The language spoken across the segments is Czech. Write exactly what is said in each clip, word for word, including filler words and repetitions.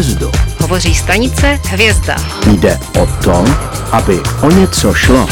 Hvězdu. Hovoří stanice Hvězda. Jde o to, aby o něco šlo.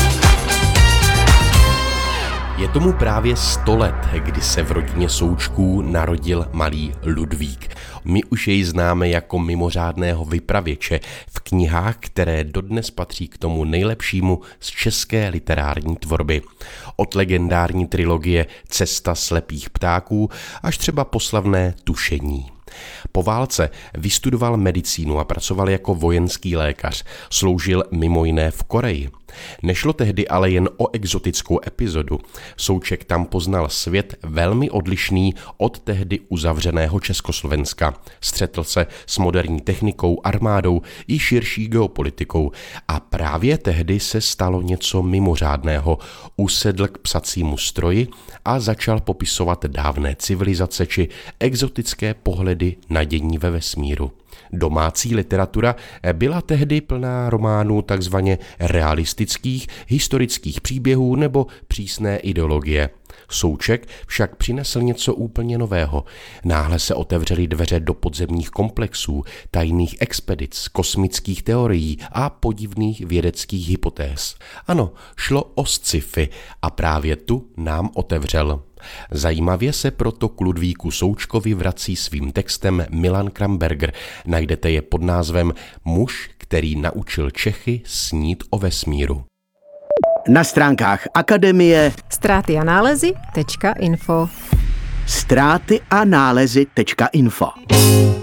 Je tomu právě sto let, kdy se v rodině Součků narodil malý Ludvík. My už jej známe jako mimořádného vypravěče v knihách, které dodnes patří k tomu nejlepšímu z české literární tvorby. Od legendární trilogie Cesta slepých ptáků až třeba po slavné Tušení. Po válce vystudoval medicínu a pracoval jako vojenský lékař. Sloužil mimo jiné v Koreji. Nešlo tehdy ale jen o exotickou epizodu. Souček tam poznal svět velmi odlišný od tehdy uzavřeného Československa. Střetl se s moderní technikou, armádou i širší geopolitikou. A právě tehdy se stalo něco mimořádného. Usedl k psacímu stroji a začal popisovat dávné civilizace či exotické pohledy na dění ve vesmíru. Domácí literatura byla tehdy plná románů takzvaně realistických, historických příběhů nebo přísné ideologie. Souček však přinesl něco úplně nového. Náhle se otevřely dveře do podzemních komplexů, tajných expedic, kosmických teorií a podivných vědeckých hypotéz. Ano, šlo o sci-fi a právě tu nám otevřel. Zajímavě se proto k Ludvíku Součkovi vrací svým textem Milan Kramberger. Najdete je pod názvem Muž, který naučil Čechy snít o vesmíru. Na stránkách Akademie Ztráty a nálezy tečka info ztráty a nálezy tečka info.